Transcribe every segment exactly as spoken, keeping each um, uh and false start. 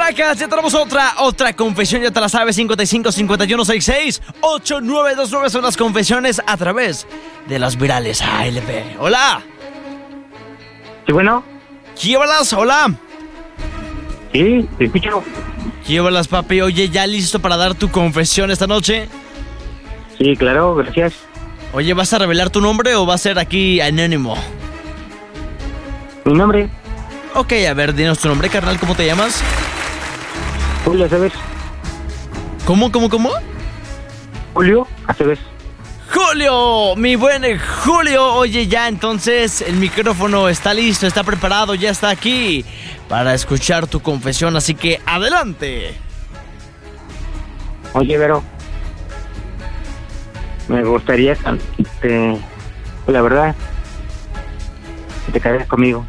Caracas, ya tenemos otra, otra confesión, ya te la sabes. Cincuenta y cinco, cincuenta y uno, sesenta y seis, ochenta y nueve veintinueve son las confesiones a través de las virales A L B. Hola. Sí, bueno. Llévalas, hola. Sí, te escucho. Llévalas, papi. Oye, ¿ya listo para dar tu confesión esta noche? Sí, claro, gracias. Oye, ¿vas a revelar tu nombre o va a ser aquí anónimo? Mi nombre. Ok, a ver, dinos tu nombre, carnal, ¿cómo te llamas? Julio Aceves. ¿Cómo, cómo, cómo? Julio Aceves. Julio, mi buen Julio. Oye, ya entonces el micrófono está listo, está preparado, ya está aquí para escuchar tu confesión, así que adelante. Oye, Vero, me gustaría que te, la verdad, que te quedaras conmigo.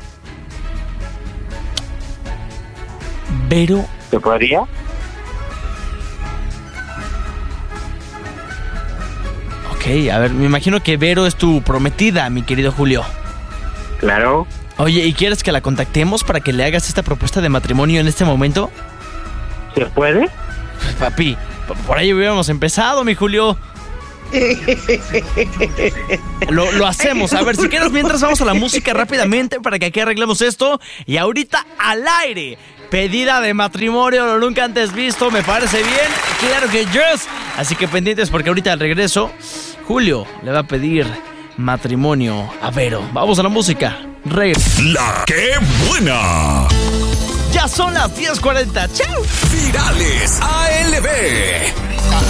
Vero. ¿Te podría? Ok, a ver, me imagino que Vero es tu prometida, mi querido Julio. Claro. Oye, ¿y quieres que la contactemos para que le hagas esta propuesta de matrimonio en este momento? ¿Se puede? Pues, papi, por ahí hubiéramos empezado, mi Julio. Lo, lo hacemos. A ver, si quieres, mientras vamos a la música rápidamente para que aquí arreglemos esto. Y ahorita al aire, pedida de matrimonio, lo nunca antes visto. Me parece bien, claro que yes. Así que pendientes porque ahorita al regreso Julio le va a pedir matrimonio a Vero. Vamos a la música. Rey. La que buena. Ya son las diez cuarenta. ¡Chao! Virales A L B.